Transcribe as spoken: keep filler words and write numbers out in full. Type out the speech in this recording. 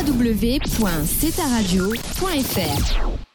w w w point c t a radio point f r.